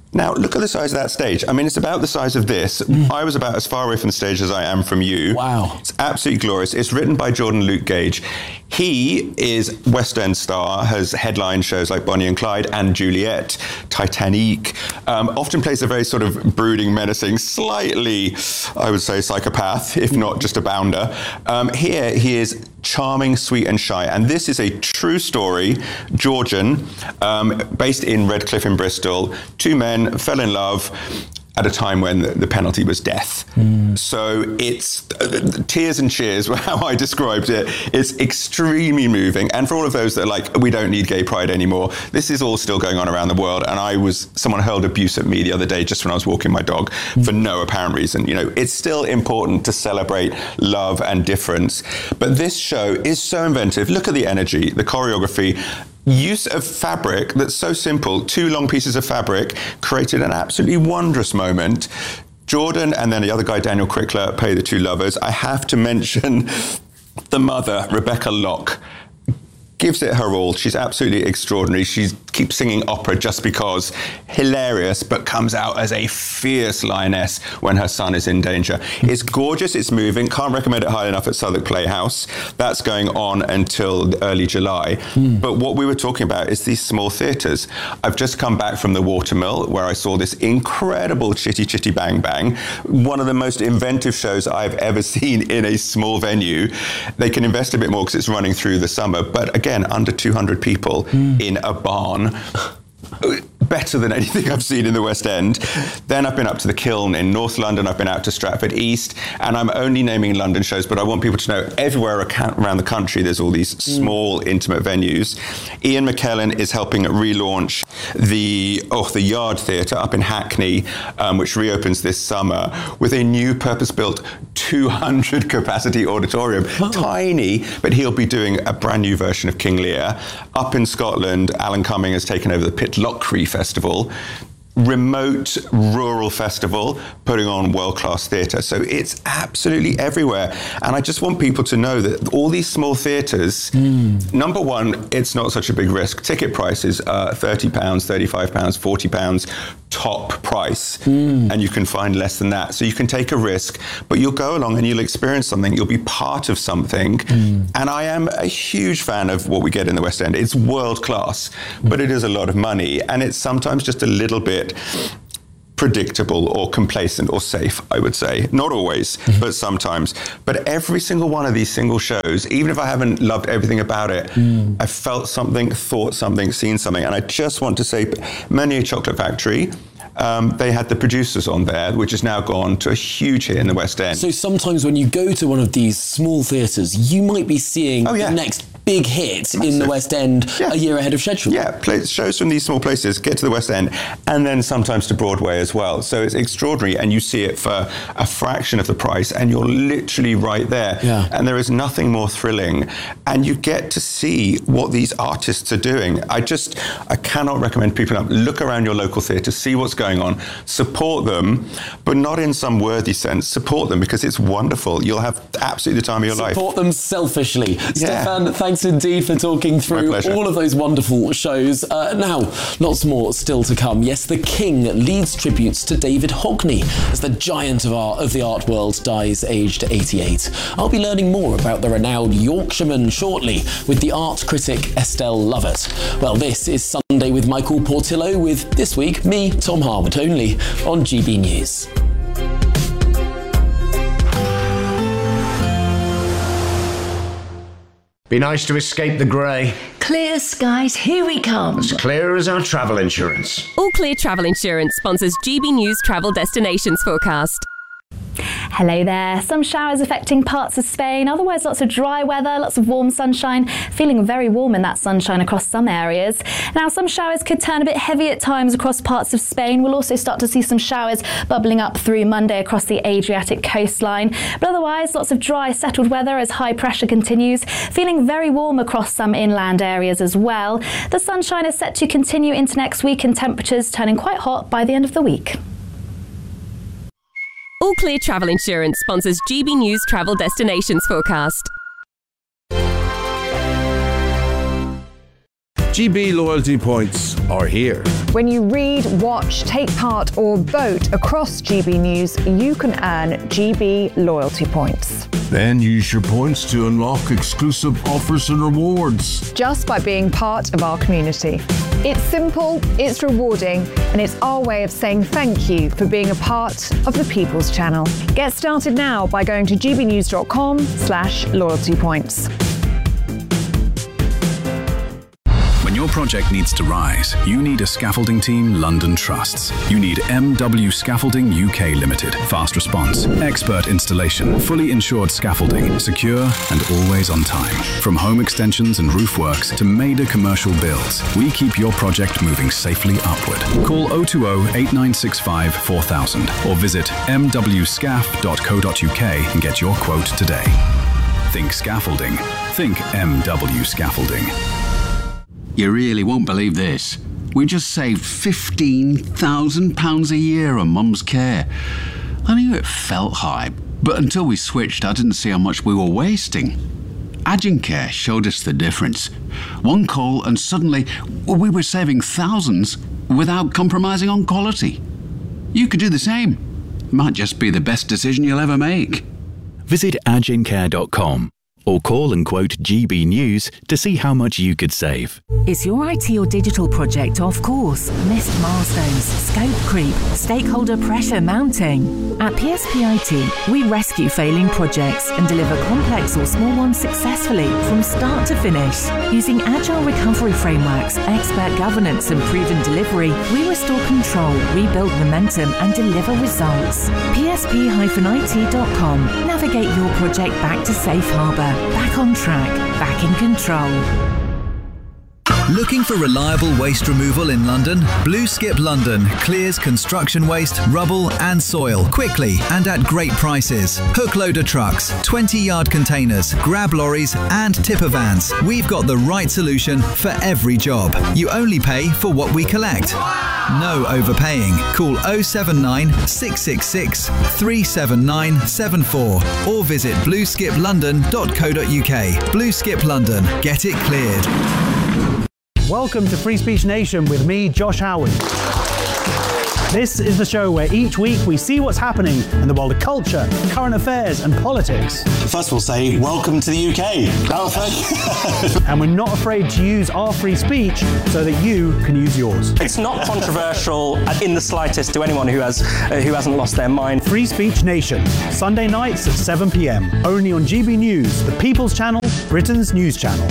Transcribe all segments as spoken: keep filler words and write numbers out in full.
Now, look at the size of that stage. I mean, it's about the size of this. Mm. I was about as far away from the stage as I am from you. Wow. It's absolutely glorious. It's written by Jordan Luke Gage. He is West End star, has headline shows like Bonnie and Clyde and Juliet, Titanic, um, often plays a very sort of brooding, menacing, slightly, I would say, psychopath, if not just a bounder. Um, here, he is charming, sweet and shy. And this is a true story, Georgian, um, based in Redcliffe in Bristol. Two men fell in love at a time when the, the penalty was death. Mm. So it's uh, tears and cheers were how I described it. It's extremely moving. And for all of those that are like, we don't need gay pride anymore, this is all still going on around the world. And I was, someone hurled abuse at me the other day just when I was walking my dog mm. for no apparent reason. You know, it's still important to celebrate love and difference. But this show is so inventive. Look at the energy, the choreography, use of fabric that's so simple. Two long pieces of fabric created an absolutely wondrous moment. Jordan and then the other guy, Daniel Crickler, play the two lovers. I have to mention the mother, Rebecca Locke, gives it her all. She's absolutely extraordinary. She keeps singing opera just because. Hilarious, but comes out as a fierce lioness when her son is in danger. It's gorgeous, it's moving. Can't recommend it highly enough at Southwark Playhouse. That's going on until early July. Mm. But what we were talking about is these small theatres. I've just come back from the Watermill where I saw this incredible Chitty Chitty Bang Bang, one of the most inventive shows I've ever seen in a small venue. They can invest a bit more because it's running through the summer, but again, under two hundred people mm. in a barn. Better than anything I've seen in the West End. Then I've been up to the Kiln in North London. I've been out to Stratford East, and I'm only naming London shows, but I want people to know everywhere around the country there's all these small, mm. intimate venues. Ian McKellen is helping relaunch the oh the Yard Theatre up in Hackney, um, which reopens this summer with a new purpose-built two hundred capacity auditorium. Oh. Tiny, but he'll be doing a brand new version of King Lear. Up in Scotland, Alan Cumming has taken over the Pitlochry Festival, remote rural festival, putting on world-class theatre. So it's absolutely everywhere. And I just want people to know that all these small theatres, mm. number one, it's not such a big risk. Ticket prices are thirty pounds, thirty-five pounds, forty pounds, top price. Mm. And you can find less than that. So you can take a risk, but you'll go along and you'll experience something. You'll be part of something. Mm. And I am a huge fan of what we get in the West End. It's world-class, mm. but it is a lot of money. And it's sometimes just a little bit predictable or complacent or safe, I would say. Not always, mm-hmm. but sometimes. But every single one of these single shows, even if I haven't loved everything about it, mm. I felt something, thought something, seen something. And I just want to say, Meunier Chocolate Factory, Um, they had the producers on there, which has now gone to a huge hit in the West End. So sometimes when you go to one of these small theatres, you might be seeing oh, yeah. the next big hit Massive. in the West End yeah. a year ahead of schedule. Yeah, play, shows from these small places get to the West End and then sometimes to Broadway as well. So it's extraordinary, and you see it for a fraction of the price and you're literally right there. Yeah. And there is nothing more thrilling. And you get to see what these artists are doing. I just, I cannot recommend people look around your local theatre, see what's going on, support them, but not in some worthy sense. Support them because it's wonderful. You'll have absolutely the time of your support life. Support them selfishly. Yeah. Stefan, thanks indeed for talking through all of those wonderful shows. Uh, now, lots more still to come. Yes, The King leads tributes to David Hockney as the giant of, our, of the art world dies aged eighty-eight. I'll be learning more about the renowned Yorkshireman shortly with the art critic Estelle Lovett. Well, this is Sunday with Michael Portillo with, this week, me, Tom Harwood, only on G B News. Be nice to escape the grey. Clear skies, here we come. As clear as our travel insurance. All Clear Travel Insurance sponsors G B News Travel Destinations Forecast. Hello there. Some showers affecting parts of Spain, otherwise lots of dry weather, lots of warm sunshine, feeling very warm in that sunshine across some areas. Now, some showers could turn a bit heavy at times across parts of Spain. We'll also start to see some showers bubbling up through Monday across the Adriatic coastline. But otherwise, lots of dry, settled weather as high pressure continues, feeling very warm across some inland areas as well. The sunshine is set to continue into next week and temperatures turning quite hot by the end of the week. All Clear Travel Insurance sponsors G B News Travel Destinations Forecast. G B loyalty points are here. When you read, watch, take part or vote across G B News, you can earn G B loyalty points. Then use your points to unlock exclusive offers and rewards. Just by being part of our community. It's simple, it's rewarding, and it's our way of saying thank you for being a part of the People's Channel. Get started now by going to gbnews.com slash loyalty points. When your project needs to rise, you need a scaffolding team London trusts. You need M W Scaffolding U K Limited. Fast response, expert installation, fully insured scaffolding, secure and always on time. From home extensions and roof works to major commercial builds, we keep your project moving safely upward. Call oh two oh, eight nine six five, four thousand or visit m w scaff dot co dot u k and get your quote today. Think scaffolding. Think M W Scaffolding. You really won't believe this. We just saved fifteen thousand pounds a year on Mum's care. I knew it felt high, but until we switched, I didn't see how much we were wasting. Agencare showed us the difference. One call and suddenly we were saving thousands without compromising on quality. You could do the same. Might just be the best decision you'll ever make. Visit agencare dot com. or call and quote G B News to see how much you could save. Is your I T or digital project off course? Missed milestones, scope creep, stakeholder pressure mounting? At P S P I T, we rescue failing projects and deliver complex or small ones successfully from start to finish. Using agile recovery frameworks, expert governance and proven delivery, we restore control, rebuild momentum and deliver results. P S P I T dot com. Navigate your project back to safe harbour. Back on track, back in control. Looking for reliable waste removal in London? Blue Skip London clears construction waste, rubble and soil quickly and at great prices. Hook loader trucks, twenty yard containers, grab lorries and tipper vans. We've got the right solution for every job. You only pay for what we collect. No overpaying. Call oh seven nine, six six six, three seven nine seven four or visit blue skip london dot co dot u k. Blue Skip London. Get it cleared. Welcome to Free Speech Nation with me, Josh Howard. This is the show where each week we see what's happening in the world of culture, current affairs and politics. First we'll say, welcome to the U K. Oh, thank you. And we're not afraid to use our free speech so that you can use yours. It's not controversial in the slightest to anyone who, has, uh, who hasn't lost their mind. Free Speech Nation, Sunday nights at seven p m, only on G B News, the People's Channel, Britain's news channel.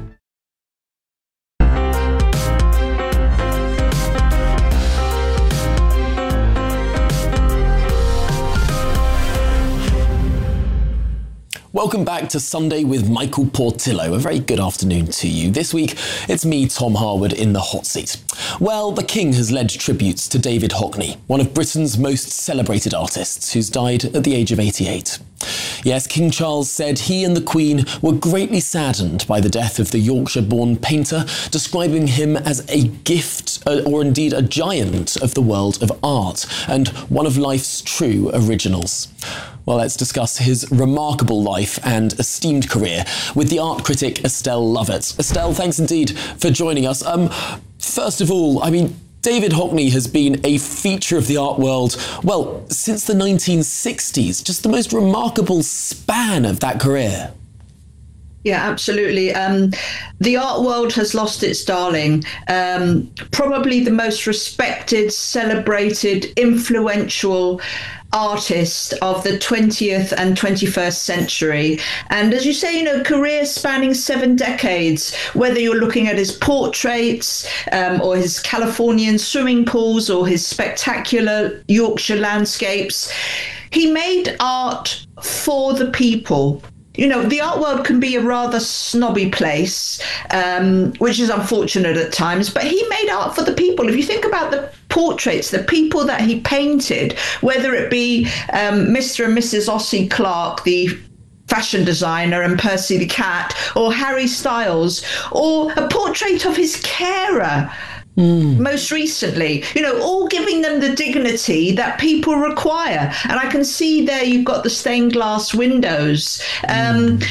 Welcome back to Sunday with Michael Portillo. A very good afternoon to you. This week, it's me, Tom Harwood, in the hot seat. Well, the King has led tributes to David Hockney, one of Britain's most celebrated artists, who's died at the age of eighty-eight. Yes, King Charles said he and the Queen were greatly saddened by the death of the Yorkshire-born painter, describing him as a gift, uh, or indeed a giant of the world of art, and one of life's true originals. Well, let's discuss his remarkable life and esteemed career with the art critic Estelle Lovett. Estelle, thanks indeed for joining us. Um, first of all, I mean, David Hockney has been a feature of the art world, well, since the nineteen sixties. Just the most remarkable span of that career. Yeah, absolutely. Um, the art world has lost its darling. Um, probably the most respected, celebrated, influential artist of the twentieth and twenty-first century. And as you say, you know, career spanning seven decades, whether you're looking at his portraits um, or his Californian swimming pools or his spectacular Yorkshire landscapes, he made art for the people. You know, the art world can be a rather snobby place, um, which is unfortunate at times, but he made art for the people. If you think about the portraits, the people that he painted, whether it be um, Mister and Missus Ossie Clark, the fashion designer, and Percy the cat, or Harry Styles, or a portrait of his carer, Mm. most recently, you know, all giving them the dignity that people require. And I can see there you've got the stained glass windows. Um, mm.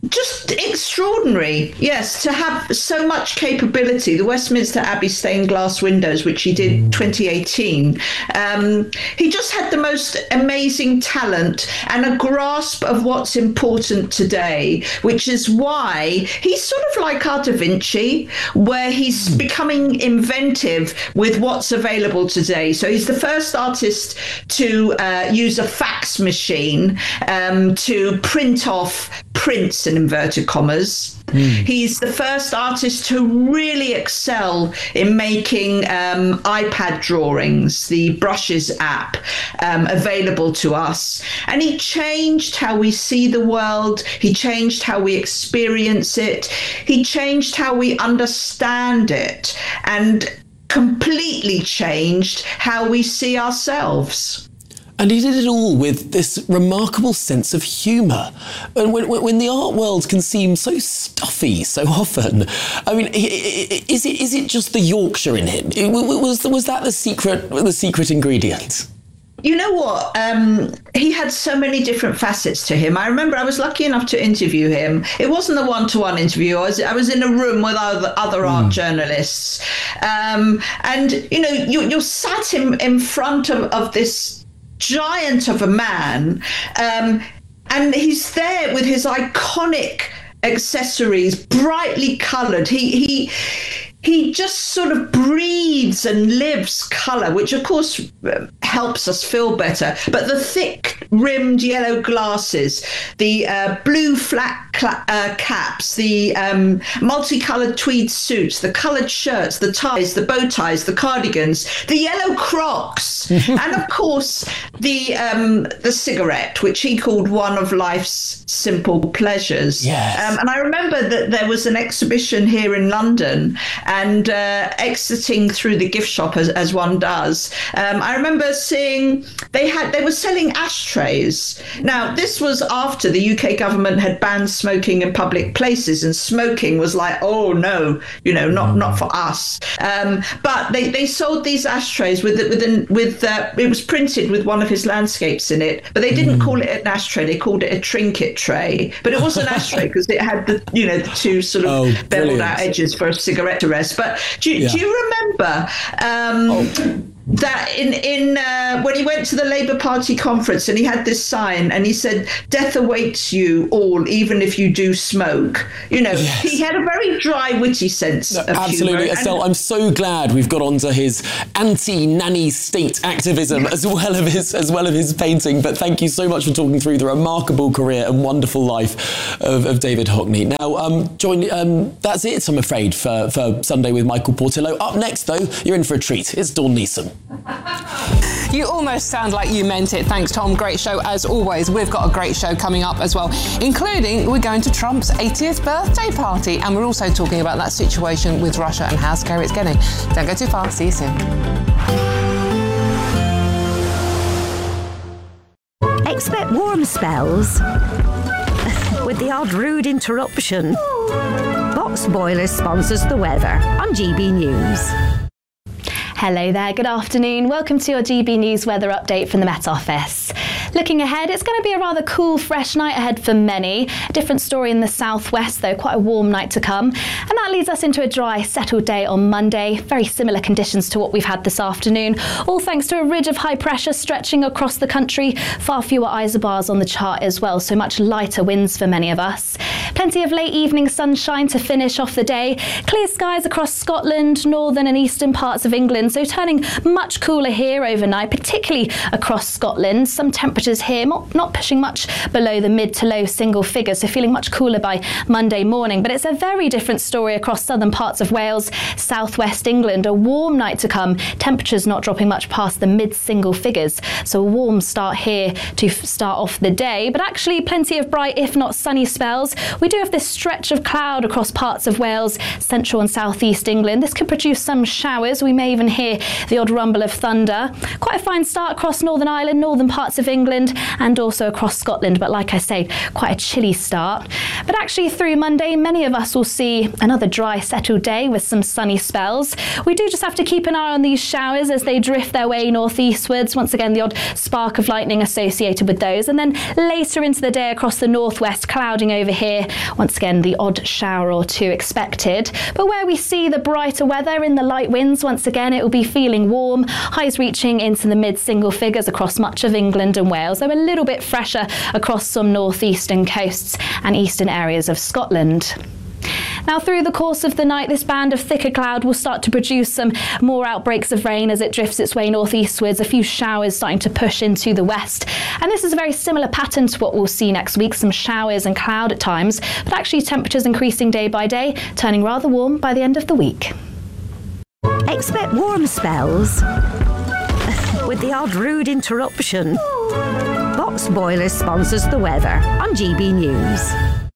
just extraordinary, yes, to have so much capability. The Westminster Abbey stained glass windows, which he did twenty eighteen. Um, he just had the most amazing talent and a grasp of what's important today, which is why he's sort of like our Da Vinci, where he's becoming inventive with what's available today. So he's the first artist to uh, use a fax machine um, to print off prints in inverted commas. Mm. He's the first artist to really excel in making um, iPad drawings, the Brushes app, um, available to us. And he changed how we see the world. He changed how we experience it. He changed how we understand it, and completely changed how we see ourselves. And he did it all with this remarkable sense of humour. And when, when the art world can seem so stuffy so often, I mean, is it is it just the Yorkshire in him? Was was that the secret the secret ingredient? You know what? Um, he had so many different facets to him. I remember I was lucky enough to interview him. It wasn't a one-to-one interview. I was, I was in a room with other, other mm. art journalists. Um, and, you know, you, you're sat in, in front of, of this giant of a man, um, and he's there with his iconic accessories, brightly coloured. He he he just sort of breathes and lives colour, which of course helps us feel better. But the thick rimmed yellow glasses, the uh, blue flat cla- uh, caps, the um, multicoloured tweed suits, the coloured shirts, the ties, the bow ties, the cardigans, the yellow Crocs, and of course the um, the cigarette, which he called one of life's simple pleasures. Yes. Um, and I remember that there was an exhibition here in London, and uh, exiting through the gift shop as, as one does, um, I remember seeing they had they were selling ashtrays. Now, this was after the U K government had banned smoking in public places, and smoking was like, oh no, you know, not not for us. Um, but they, they sold these ashtrays with with an, with uh, it was printed with one of his landscapes in it, but they didn't mm. call it an ashtray. They called it a trinket tray. But it was an ashtray because it had the you know the two sort of oh, beveled out edges for a cigarette to rest. But do, yeah. do you remember um, oh. that in in uh, when he went to the Labour Party conference and he had this sign and he said, "Death awaits you all, even if you do smoke." You know, yes. He had a very dry, witty sense no, of absolutely, humour. Estelle. I'm so glad we've got onto his anti-nanny state activism as well of his as well of his painting. But thank you so much for talking through the remarkable career and wonderful life of, of David Hockney. Now, um, join. Um, that's it, I'm afraid, for, for Sunday with Michael Portillo. Up next, though, you're in for a treat. It's Dawn Neeson. You almost sound like you meant it. Thanks, Tom. Great show as always. We've got a great show coming up as well, including we're going to Trump's eightieth birthday party, and we're also talking about that situation with Russia and how scary it's getting. Don't go too far. See you soon. Expect warm spells with the odd rude interruption. Box Boilers sponsors the weather on G B News. Hello there, good afternoon. Welcome to your G B News weather update from the Met Office. Looking ahead, it's going to be a rather cool, fresh night ahead for many. A different story in the southwest, though, quite a warm night to come. And that leads us into a dry, settled day on Monday. Very similar conditions to what we've had this afternoon, all thanks to a ridge of high pressure stretching across the country. Far fewer isobars on the chart as well, so much lighter winds for many of us. Plenty of late evening sunshine to finish off the day. Clear skies across Scotland, northern and eastern parts of England, so turning much cooler here overnight, particularly across Scotland. Some temperatures here not, not pushing much below the mid to low single figures, so feeling much cooler by Monday morning. But it's a very different story across southern parts of Wales, southwest England. A warm night to come, temperatures not dropping much past the mid single figures, so a warm start here to f- start off the day, but actually plenty of bright if not sunny spells. We do have this stretch of cloud across parts of Wales, central and southeast England. This could produce some showers. We may even hear the odd rumble of thunder. Quite a fine start across Northern Ireland, northern parts of England. England and also across Scotland. But like I say, quite a chilly start. But actually through Monday, many of us will see another dry, settled day with some sunny spells. We do just have to keep an eye on these showers as they drift their way northeastwards. Once again, the odd spark of lightning associated with those. And then later into the day across the northwest, clouding over here. Once again, the odd shower or two expected. But where we see the brighter weather in the light winds, once again, it will be feeling warm. Highs reaching into the mid-single figures across much of England and Wales. They're a little bit fresher across some northeastern coasts and eastern areas of Scotland. Now, through the course of the night, this band of thicker cloud will start to produce some more outbreaks of rain as it drifts its way northeastwards, a few showers starting to push into the west. And this is a very similar pattern to what we'll see next week, some showers and cloud at times, but actually temperatures increasing day by day, turning rather warm by the end of the week. Expect warm spells with the odd rude interruption. Box Boilers sponsors the weather on G B News.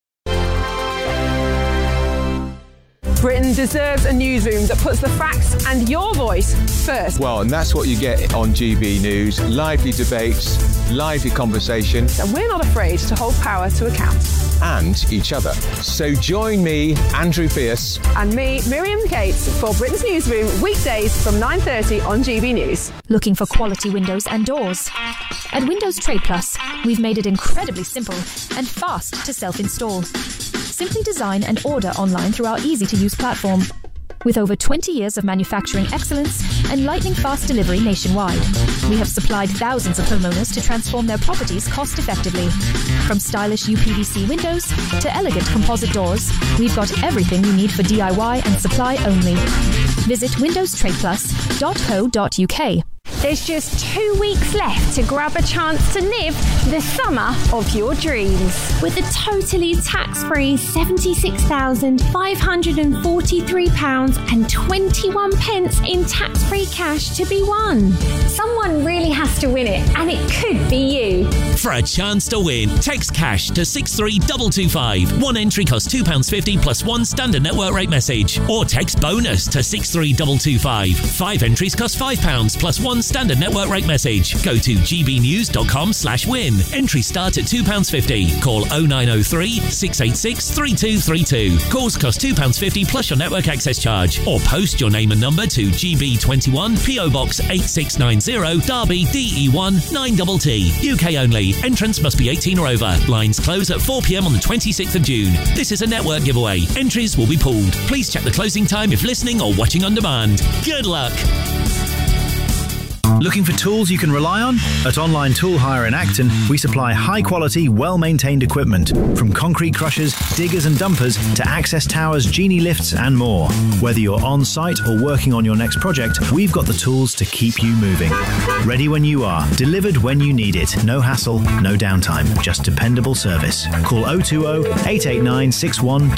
Britain deserves a newsroom that puts the facts and your voice first. Well, and that's what you get on G B News. Lively debates, lively conversation. And we're not afraid to hold power to account. And each other. So join me, Andrew Pierce. And me, Miriam Cates, for Britain's Newsroom, weekdays from nine thirty on G B News. Looking for quality windows and doors? At Windows Trade Plus, we've made it incredibly simple and fast to self-install. Simply design and order online through our easy-to-use platform. With over twenty years of manufacturing excellence and lightning-fast delivery nationwide, we have supplied thousands of homeowners to transform their properties cost-effectively. From stylish U P V C windows to elegant composite doors, we've got everything you need for D I Y and supply only. Visit windows trade plus dot co dot U K. There's just two weeks left to grab a chance to live the summer of your dreams. With a totally tax-free seventy-six thousand five hundred forty-three pounds and twenty-one pence in tax-free cash to be won. Someone really has to win it, and it could be you. For a chance to win, text cash to six three two two five. One entry costs two pounds fifty plus one standard network rate message. Or text bonus to six three two two five. Five entries cost five pounds plus one standard network rate message. Go to gbnews.com slash win. Entries start at two pounds fifty. Call oh nine oh three, six eight six, three two three two. Calls cost two pounds fifty plus your network access charge. Or post your name and number to G B twenty-one, P O Box eight six nine zero, Derby, D E one nine T T. U K only. Entrance must be eighteen or over. Lines close at four p.m. on the twenty-sixth of June. This is a network giveaway. Entries will be pulled. Please check the closing time if listening or watching on demand. Good luck. Looking for tools you can rely on? At Online Tool Hire in Acton, we supply high-quality, well-maintained equipment, from concrete crushers, diggers and dumpers to access towers, genie lifts and more. Whether you're on-site or working on your next project, we've got the tools to keep you moving. Ready when you are, delivered when you need it. No hassle, no downtime, just dependable service. Call oh two oh, eight eight nine, six one